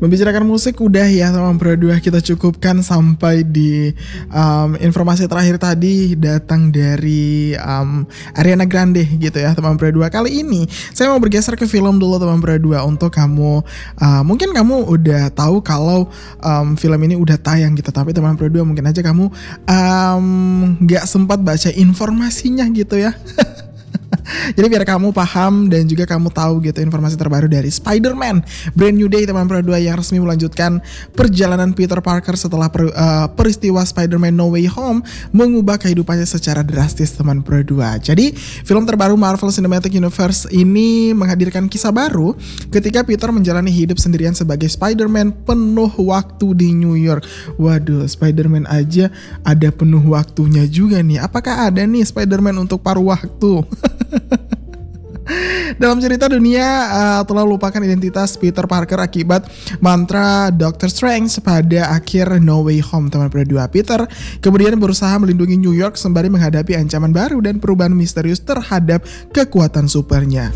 Membicarakan musik udah ya teman berdua, kita cukupkan sampai di informasi terakhir tadi datang dari Ariana Grande gitu ya teman berdua. Kali ini saya mau bergeser ke film dulu teman berdua untuk kamu mungkin kamu udah tahu kalau film ini udah tayang gitu, tapi teman berdua mungkin aja kamu nggak sempat baca informasinya gitu ya. Jadi biar kamu paham dan juga kamu tahu gitu informasi terbaru dari Spider-Man Brand New Day teman berdua, yang resmi melanjutkan perjalanan Peter Parker setelah peristiwa Spider-Man No Way Home mengubah kehidupannya secara drastis teman berdua. Jadi film terbaru Marvel Cinematic Universe ini menghadirkan kisah baru ketika Peter menjalani hidup sendirian sebagai Spider-Man penuh waktu di New York. Waduh, Spider-Man aja ada penuh waktunya juga nih. Apakah ada nih Spider-Man untuk paruh waktu? Dalam cerita, dunia telah lupakan identitas Peter Parker akibat mantra Doctor Strange pada akhir No Way Home teman berdua. Peter kemudian berusaha melindungi New York sembari menghadapi ancaman baru dan perubahan misterius terhadap kekuatan supernya.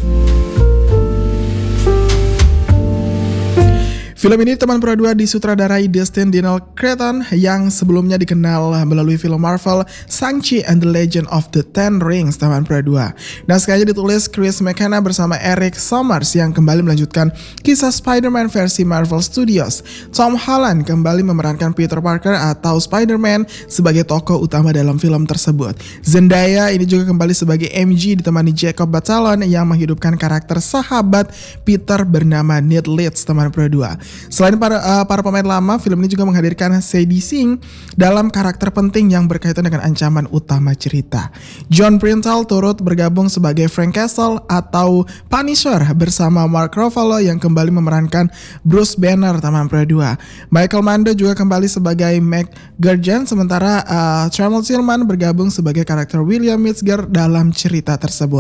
Film ini teman berdua disutradarai Destin Daniel Cretton yang sebelumnya dikenal melalui film Marvel Shang-Chi and the Legend of the Ten Rings teman berdua. Naskahnya ditulis Chris McKenna bersama Eric Sommers yang kembali melanjutkan kisah Spider-Man versi Marvel Studios. Tom Holland kembali memerankan Peter Parker atau Spider-Man sebagai tokoh utama dalam film tersebut. Zendaya ini juga kembali sebagai MJ ditemani Jacob Batalon yang menghidupkan karakter sahabat Peter bernama Ned Leeds teman berdua. Selain para pemain lama, film ini juga menghadirkan Sadie Sink dalam karakter penting yang berkaitan dengan ancaman utama cerita. John Bernthal turut bergabung sebagai Frank Castle atau Punisher bersama Mark Ruffalo yang kembali memerankan Bruce Banner teman berdua. Michael Mando juga kembali sebagai Mac Gargan, sementara Trammell Tillman bergabung sebagai karakter William Metzger dalam cerita tersebut.